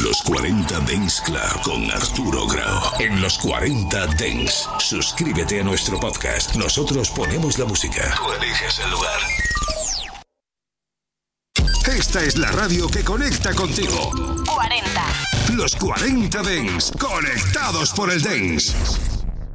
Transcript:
Los 40 Dance Club con Arturo Grau. En los 40 Dance. Suscríbete a nuestro podcast. Nosotros ponemos la música. Tú eliges el lugar. Esta es la radio que conecta contigo. 40. Los 40 Dance. Conectados por el Dance.